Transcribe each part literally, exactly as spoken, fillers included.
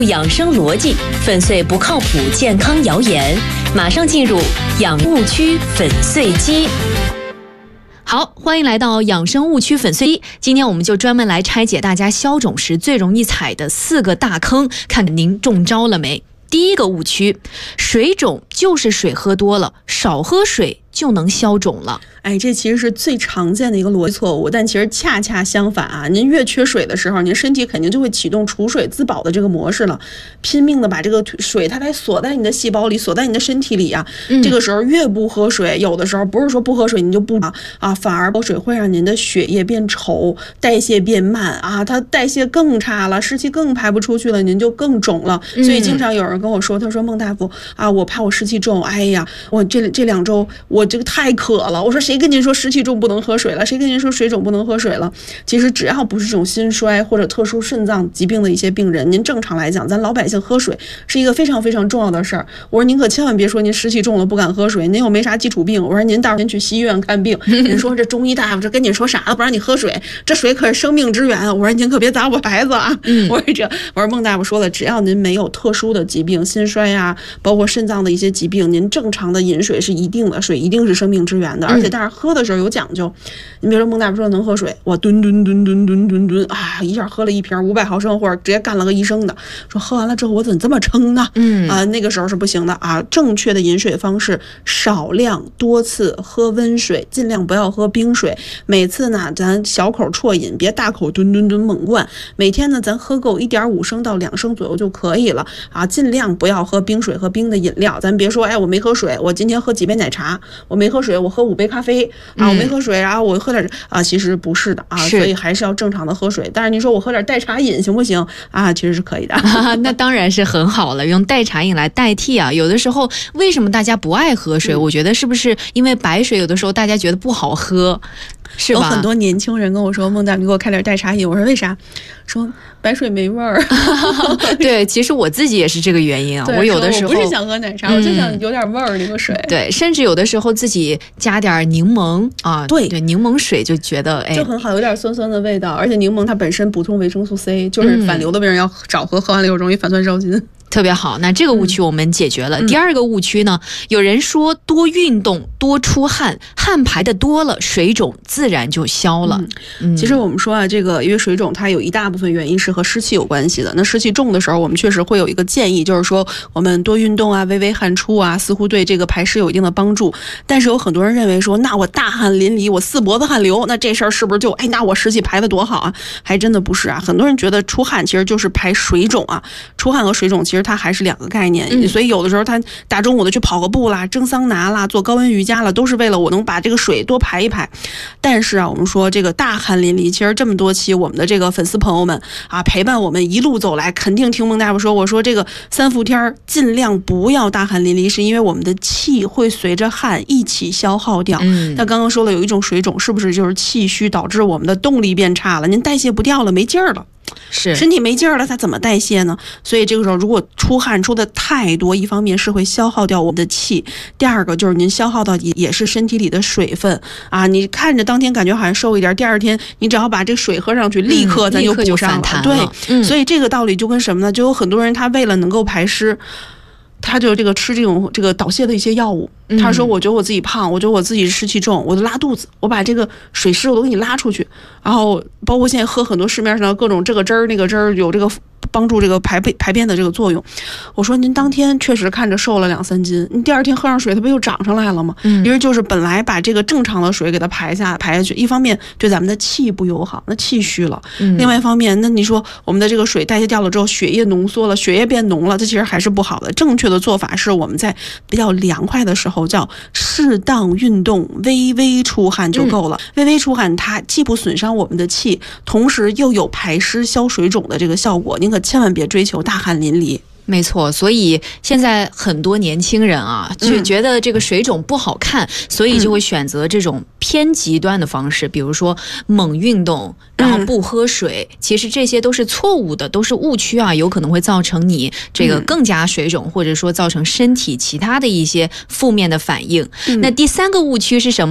养生逻辑，粉碎不靠谱健康谣言。马上进入养误区粉碎机。好，欢迎来到养生误区粉碎机。今天我们就专门来拆解大家消肿时最容易踩的四个大坑，看看您中招了没。第一个误区，水肿就是水喝多了，少喝水就能消肿了。 哎，这其实是最常见的一个逻辑错误，但其实恰恰相反啊！您越缺水的时候，您身体肯定就会启动储水自保的这个模式了，拼命的把这个水它得锁在你的细胞里，锁在你的身体里啊。嗯、这个时候越不喝水，有的时候不是说不喝水您就不啊啊，反而喝水会让您的血液变稠，代谢变慢啊，它代谢更差了，湿气更排不出去了，您就更肿了。所以经常有人跟我说，他说孟大夫啊，我怕我湿气重，哎呀，我这这两周我这个太渴了。我说谁跟您说湿气重不能喝水了？谁跟您说水肿不能喝水了？其实只要不是这种心衰或者特殊肾脏疾病的一些病人，您正常来讲，咱老百姓喝水是一个非常非常重要的事儿。我说您可千万别说您湿气重了不敢喝水，您又没啥基础病。我说您到时候您去西医院看病，您说这中医大夫这跟你说啥了？不让你喝水，这水可是生命之源。我说您可别砸我牌子啊！嗯、我说这，我说孟大夫说了，只要您没有特殊的疾病，心衰呀、啊，包括肾脏的一些疾病，您正常的饮水是一定的，水一定是生命之源的，而且但是喝的时候有讲究。你比如说孟大夫说能喝水，我吨吨吨吨吨吨吨啊，一下喝了一瓶五百毫升，或者直接干了个一升的，说喝完了之后我怎么这么撑呢？嗯啊，那个时候是不行的啊。正确的饮水方式，少量多次喝温水，尽量不要喝冰水。每次呢，咱小口啜饮，别大口吨吨吨猛灌。每天呢，咱喝够一点五升到两升左右就可以了啊。尽量不要喝冰水和冰的饮料。咱别说，哎，我没喝水，我今天喝几杯奶茶，我没喝水，我喝五杯咖啡啊，我没喝水，然后我喝点啊，其实不是的啊，所以还是要正常的喝水。但是你说我喝点代茶饮行不行啊？其实是可以的。 啊、那当然是很好了，用代茶饮来代替啊。有的时候为什么大家不爱喝水？嗯、我觉得是不是因为白水有的时候大家觉得不好喝？是吧？ 有很多年轻人跟我说，孟大夫你给我开点代茶饮，我说为啥？说白水没味儿。 对，其实我自己也是这个原因啊。我有的时候我不是想喝奶茶，嗯、我就想有点味儿那个水。 对，甚至有的时候自己加点柠檬啊， 对对，柠檬水就觉得哎， 就很好，有点酸酸的味道。而且柠檬它本身补充维生素 C， 就是反流的病人要少喝，喝完了又容易反酸烧心。 特别好，那这个误区我们解决了。嗯、第二个误区呢，有人说多运动多出汗，汗排的多了，水肿自然就消了。 嗯嗯、其实我们说啊，这个因为水肿它有一大部分原因是和湿气有关系的。那湿气重的时候，我们确实会有一个建议，就是说我们多运动啊，微微汗出啊，似乎对这个排湿有一定的帮助。但是有很多人认为说，那我大汗淋漓，我四脖子汗流，那这事儿是不是就哎，那我湿气排的多好啊？还真的不是啊。很多人觉得出汗其实就是排水肿啊，出汗和水肿其实它还是两个概念，嗯、所以有的时候他大中午的去跑个步啦、蒸桑拿啦、做高温瑜伽啦，都是为了我能把这个水多排一排。但是啊，我们说这个大汗淋漓，其实这么多期我们的这个粉丝朋友们啊，陪伴我们一路走来，肯定听孟大夫说，我说这个三伏天尽量不要大汗淋漓，是因为我们的气会随着汗一起消耗掉。嗯，他刚刚说了有一种水肿，是不是就是气虚导致我们的动力变差了？您代谢不掉了，没劲儿了。 是身体没劲儿了，它怎么代谢呢？所以这个时候如果出汗出的太多，一方面是会消耗掉我们的气，第二个就是您消耗到也是身体里的水分啊。你看着当天感觉好像瘦一点，第二天你只要把这水喝上去，立刻咱就补上了。 嗯、 了对、嗯，所以这个道理就跟什么呢？就有很多人他为了能够排湿，他就这个吃这种这个导泻的一些药物。他说我觉得我自己胖，我觉得我自己湿气重，我就拉肚子，我把这个水湿我都给你拉出去。然后包括现在喝很多市面上各种这个汁儿那个汁儿，有这个帮助这个排便排便的这个作用。我说您当天确实看着瘦了两三斤，你第二天喝上水它不又长上来了吗？嗯，因为就是本来把这个正常的水给它排下排下去，一方面对咱们的气不友好，那气虚了。嗯，另外一方面，那你说我们的这个水代谢掉了之后，血液浓缩了，血液变浓了，这其实还是不好的。正确的做法是我们在比较凉快的时候叫适当运动，微微出汗就够了。嗯、微微出汗，它既不损伤我们的气，同时又有排湿消水肿的这个效果。您可千万别追求大汗淋漓。 没错，所以现在很多年轻人啊，就觉得这个水肿不好看，嗯、所以就会选择这种偏极端的方式，比如说猛运动，然后不喝水。嗯、其实这些都是错误的，都是误区啊，有可能会造成你这个更加水肿，嗯、或者说造成身体其他的一些负面的反应。嗯、那第三个误区是什么呢？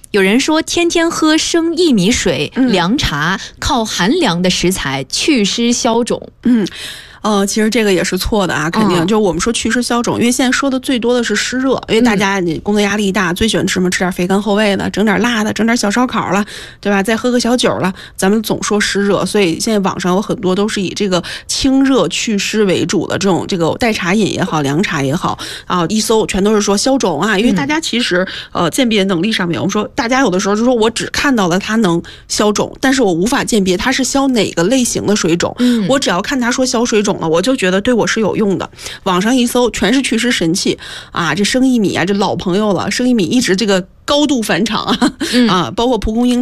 有人说天天喝生薏米水、 嗯、 凉茶，靠寒凉的食材祛湿消肿。 嗯。呃，其实这个也是错的啊，肯定、嗯、就我们说祛湿消肿，因为现在说的最多的是湿热，因为大家你工作压力大，嗯、最喜欢吃什么？吃点肥甘厚味的，整点辣的，整点小烧烤了，对吧？再喝个小酒了，咱们总说湿热，所以现在网上有很多都是以这个清热祛湿为主的这种这个代茶饮也好，凉茶也好啊，一搜全都是说消肿啊，因为大家其实、嗯、呃鉴别能力上面，我们说大家有的时候就说我只看到了它能消肿，但是我无法鉴别它是消哪个类型的水肿，嗯、我只要看它说消水肿了，我就觉得对我是有用的。网上一搜全是祛湿神器啊，这生薏米啊，这老朋友了，生薏米一直这个高度返场啊、嗯、啊，包括蒲公英